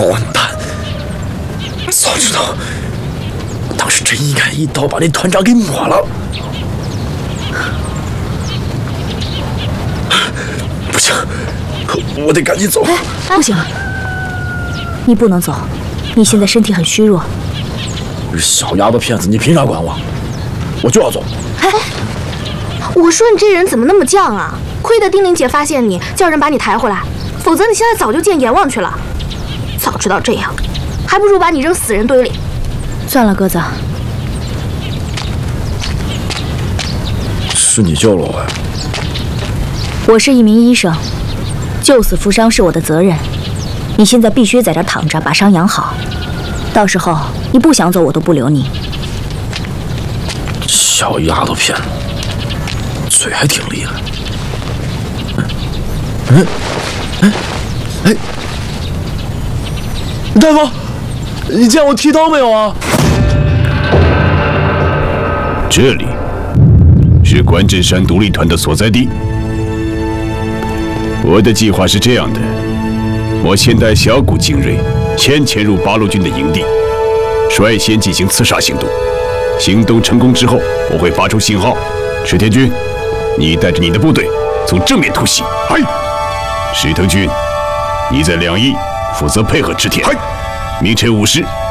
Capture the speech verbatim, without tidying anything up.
混蛋！早知道，当时真应该一刀把那团长给抹了。不行，我得赶紧走。 哎，不行，你不能走，你现在身体很虚弱。 小丫头片子，你凭啥管我？我就要走。 哎，我说你这人怎么那么犟啊？亏得丁玲姐发现你，叫人把你抬回来，否则你现在早就见阎王去了。早知道这样，还不如把你扔死人堆里。算了，鸽子， 是你救了我呀。 我是一名医生，救死扶伤是我的责任。你现在必须在这躺着，把伤养好。到时候你不想走，我都不留你。 小丫头片子，嘴还挺厉害。嗯，哎，哎，大夫，你见我剃刀没有啊？ 这里是关震山独立团的所在地。我的计划是这样的：我先带小谷精锐先潜入八路军的营地，率先进行刺杀行动。行动成功之后，我会发出信号，石田君，你带着你的部队从正面突袭。嗨，石藤君，你在两翼负责配合织田。嗨，明晨五时。